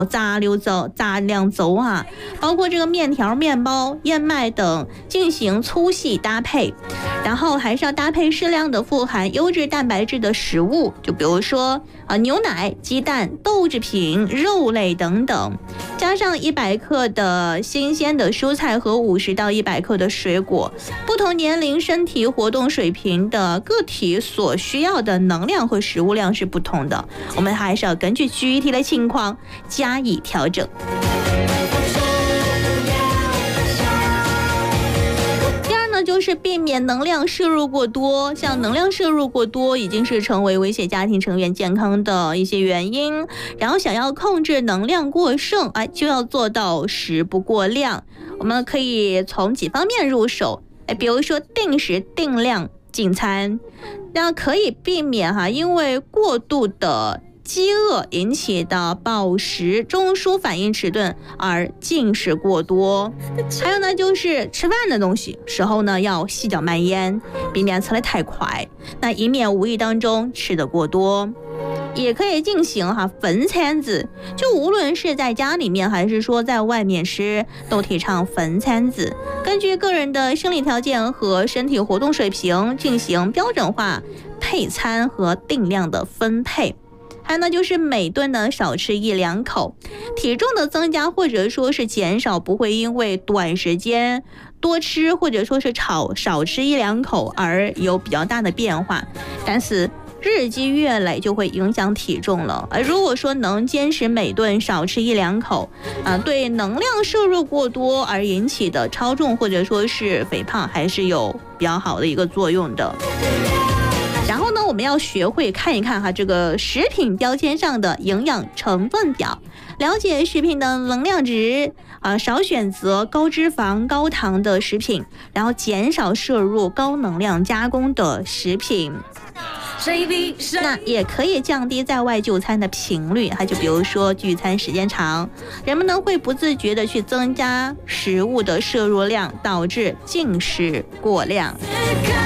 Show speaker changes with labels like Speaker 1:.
Speaker 1: 杂粮粥啊，包括这个面条、面包、燕麦等进行粗细搭配，然后还是要搭配适量的富含优质蛋白质的食物，就比如说牛奶、鸡蛋、豆制品、肉类等等，加上100克的新鲜的蔬菜和50到100克的水果。不同年龄、身体活动水平的个体所需要的能量和食物量是不同的，我们还是要根据具体的情况加以调整。第二呢，就是避免能量摄入过多，像能量摄入过多已经是成为威胁家庭成员健康的一些原因，然后想要控制能量过剩，就要做到食不过量。我们可以从几方面入手，比如说定时定量进餐，那可以避免因为过度的饥饿引起的饱食、中枢反应迟钝而进食过多。还有呢，就是吃饭的东西时候呢，要细嚼慢咽，避免吃得太快，那以免无意当中吃得过多。也可以进行分餐制，就无论是在家里面还是说在外面吃，都提倡分餐制，根据个人的生理条件和身体活动水平进行标准化配餐和定量的分配。还有呢，就是每顿呢少吃1-2口，体重的增加或者说是减少不会因为短时间多吃或者说是少吃1-2口而有比较大的变化，但是日积月累就会影响体重了。而如果说能坚持每顿少吃1-2口，对能量摄入过多而引起的超重或者说是肥胖还是有比较好的一个作用的。然后呢，我们要学会看一看这个食品标签上的营养成分表，了解食品的能量值，少选择高脂肪、高糖的食品，然后减少摄入高能量加工的食品。那也可以降低在外就餐的频率，就比如说聚餐时间长，人们呢会不自觉的去增加食物的摄入量，导致进食过量。